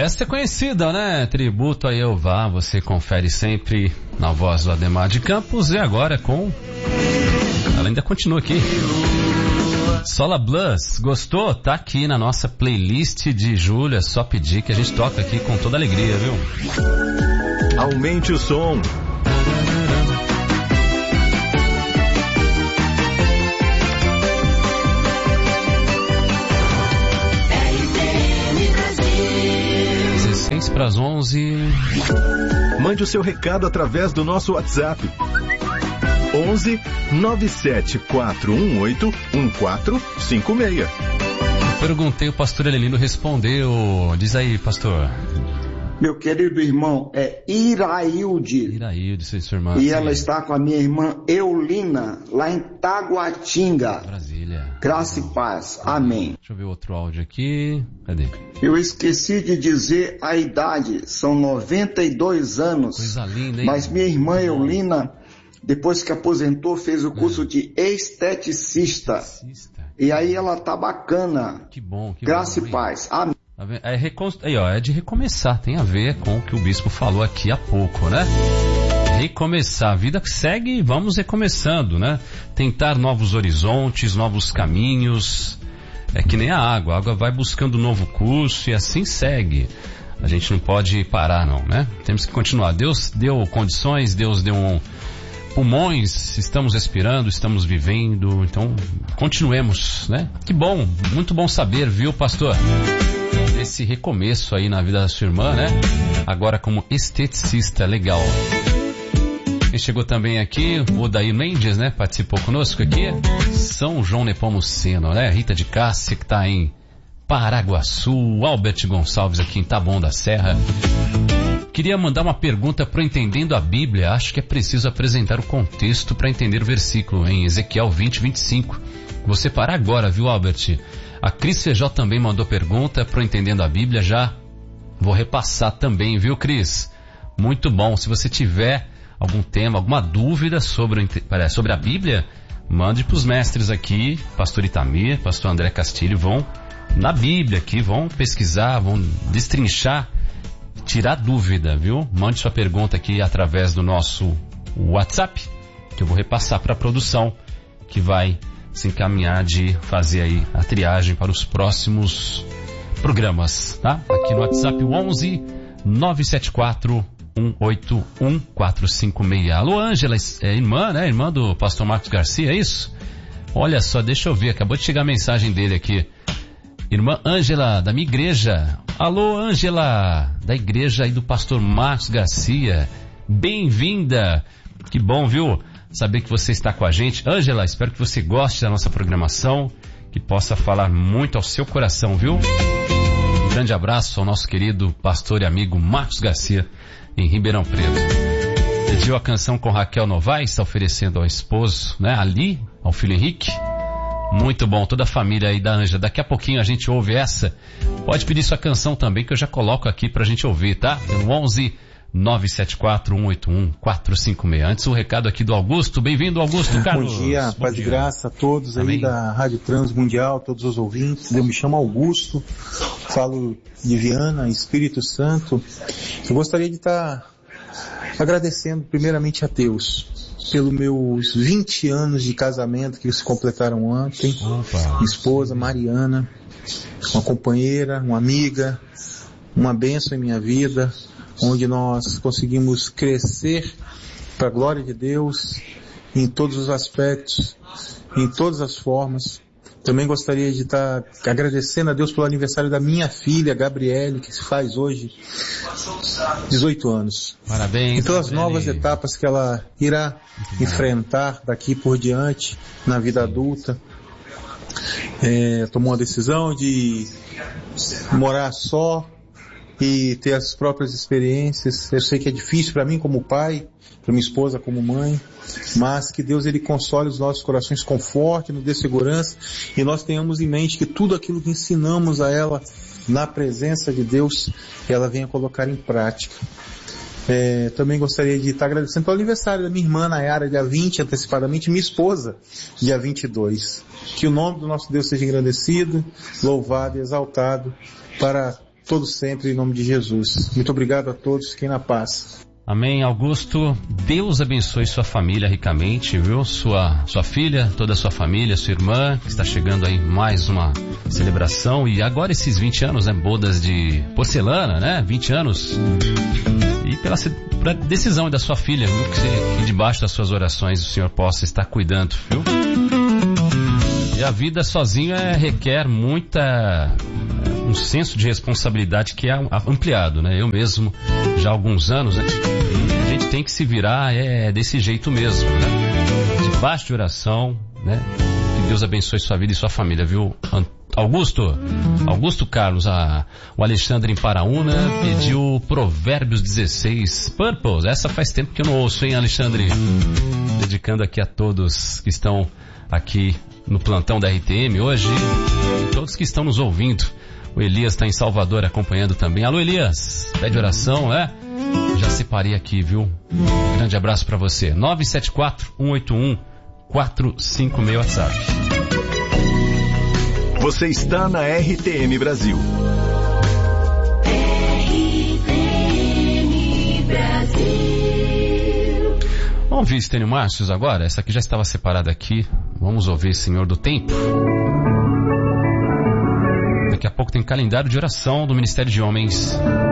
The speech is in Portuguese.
Esta é conhecida, né? Tributo a Jeová, você confere sempre na voz do Ademar de Campos, e agora com... Ela ainda continua aqui. Sola Blues, gostou? Tá aqui na nossa playlist de julho, é só pedir que a gente toca aqui com toda alegria, viu? Aumente o som. Para as 11. Mande o seu recado através do nosso WhatsApp. 11 97418 1456. Perguntei, o pastor Elenino respondeu. Diz aí, pastor. Meu querido irmão, é Irailde. Irailde, sua irmã. E ela está com a minha irmã Eulina, lá em Taguatinga. Brasília. Graça e paz. Amém. Deixa eu ver outro áudio aqui. Cadê? Eu esqueci de dizer a idade. São 92 anos. Coisa linda, hein? Mas minha irmã Eulina, depois que aposentou, fez o curso de esteticista. E aí ela tá bacana. Que bom. Graça e paz. Amém. É de recomeçar, tem a ver com o que o bispo falou aqui há pouco, né? Recomeçar, a vida segue e vamos recomeçando, né? Tentar novos horizontes, novos caminhos. É que nem a água vai buscando um novo curso e assim segue. A gente não pode parar não, né? Temos que continuar. Deus deu condições, Deus deu pulmões, estamos respirando, estamos vivendo, então continuemos, né? Que bom, muito bom saber, viu, pastor? Esse recomeço aí na vida da sua irmã, né? Agora como esteticista, legal. Quem chegou também aqui, o Odair Mendes, né? Participou conosco aqui. São João Nepomuceno, né? Rita de Cássia, que tá em Paraguaçu. Albert Gonçalves aqui em Taboão da Serra. Queria mandar uma pergunta para Entendendo a Bíblia. Acho que é preciso apresentar o contexto para entender o versículo em Ezequiel 20, 25. Vou separar agora, viu, Albert? A Cris Feijó também mandou pergunta para Entendendo a Bíblia, já vou repassar também, viu, Cris? Muito bom. Se você tiver algum tema, alguma dúvida sobre a Bíblia, mande para os mestres aqui, pastor Itamir, pastor André Castilho, vão na Bíblia aqui, vão pesquisar, vão destrinchar, tirar dúvida, viu? Mande sua pergunta aqui através do nosso WhatsApp, que eu vou repassar para a produção, que vai se encaminhar de fazer aí a triagem para os próximos programas, tá? Aqui no WhatsApp 11 974 181 456. Alô, Ângela, é irmã, né? Irmã do pastor Marcos Garcia, é isso? Olha só, deixa eu ver, acabou de chegar a mensagem dele aqui. Irmã Ângela, da minha igreja. Alô, Ângela, da igreja aí do pastor Marcos Garcia. Bem-vinda. Que bom, viu? Saber que você está com a gente. Ângela, espero que você goste da nossa programação, que possa falar muito ao seu coração, viu? Um grande abraço ao nosso querido pastor e amigo Marcos Garcia, em Ribeirão Preto. Pediu a canção com Raquel Novaes, está oferecendo ao esposo, né, Ali, ao filho Henrique. Muito bom, toda a família aí da Ângela. Daqui a pouquinho a gente ouve essa. Pode pedir sua canção também, que eu já coloco aqui pra gente ouvir, tá? No 11 974 181 456. Antes o recado aqui do Augusto. Bem-vindo, Augusto Carlos. Bom dia, paz e graça a todos. Amém. Aí da Rádio Transmundial, todos os ouvintes. Eu me chamo Augusto, falo de Viana, Espírito Santo. Eu gostaria de estar agradecendo primeiramente a Deus pelos meus 20 anos de casamento que se completaram ontem. Opa. Minha esposa Mariana, uma companheira, uma amiga, uma bênção em minha vida, onde nós conseguimos crescer para a glória de Deus em todos os aspectos, em todas as formas. Também gostaria de estar agradecendo a Deus pelo aniversário da minha filha, Gabriele, que se faz hoje 18 anos. Parabéns. E pelas novas etapas que ela irá enfrentar daqui por diante na vida adulta. Tomou uma decisão de morar só e ter as próprias experiências. Eu sei que é difícil para mim como pai, para minha esposa como mãe, mas que Deus ele console os nossos corações, conforte, nos dê segurança, e nós tenhamos em mente que tudo aquilo que ensinamos a ela na presença de Deus, ela venha colocar em prática. Também gostaria de estar agradecendo pelo aniversário da minha irmã Nayara, dia 20, antecipadamente, minha esposa, dia 22. Que o nome do nosso Deus seja engrandecido, louvado e exaltado para todos sempre, em nome de Jesus. Muito obrigado a todos, fiquem na paz. Amém, Augusto. Deus abençoe sua família ricamente, viu? Sua filha, toda a sua família, sua irmã, que está chegando aí mais uma celebração. E agora esses 20 anos, né? Bodas de porcelana, né? 20 anos. E pela decisão da sua filha, viu? Que debaixo das suas orações o Senhor possa estar cuidando, viu? E a vida sozinho requer um senso de responsabilidade que é ampliado, né? Eu mesmo, já há alguns anos, né? A gente tem que se virar desse jeito mesmo, né? Debaixo de oração, né? Que Deus abençoe sua vida e sua família, viu? Augusto Carlos, o Alexandre em Paraúna pediu Provérbios 16, Purpose. Essa faz tempo que eu não ouço, hein, Alexandre? Dedicando aqui a todos que estão aqui no plantão da RTM hoje, e todos que estão nos ouvindo. O Elias está em Salvador acompanhando também. Alô, Elias, pede oração, Já separei aqui, viu? Grande abraço para você. 974-181-456 WhatsApp. Você está na RTM Brasil. RTM Brasil. Vamos ouvir Estênio Márcios agora? Essa aqui já estava separada aqui. Vamos ouvir Senhor do Tempo. Daqui a pouco tem calendário de oração do Ministério de Homens.